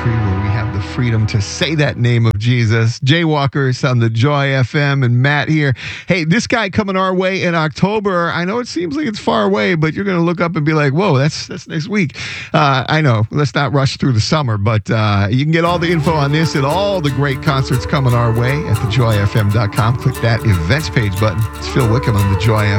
country where we have the freedom to say that name of Jesus. Jaywalkers on the Joy FM and Matt here. Hey, this guy coming our way in October. I know it seems like it's far away, but you're going to look up and be like, whoa, that's next week. I know. Let's not rush through the summer, but you can get all the info on this and all the great concerts coming our way at thejoyfm.com. Click that events page button. It's Phil Wickham on the Joy